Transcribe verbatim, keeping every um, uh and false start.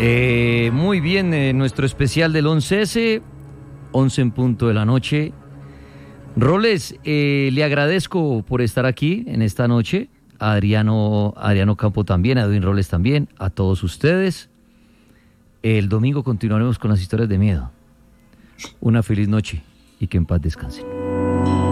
Eh, muy bien, eh, nuestro especial del once ese, once en punto de la noche. Roles, eh, le agradezco por estar aquí en esta noche. A Adriano, Adriano Campo también, a Edwin Roles también, a todos ustedes. El domingo continuaremos con las historias de miedo. Una feliz noche y que en paz descansen.